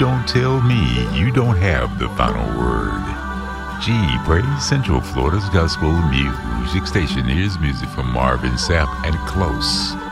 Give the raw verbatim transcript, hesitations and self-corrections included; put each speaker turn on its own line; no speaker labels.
don't tell me you don't have the final word. Gee, praise Central Florida's gospel music station. Here's music from Marvin Sapp and Close.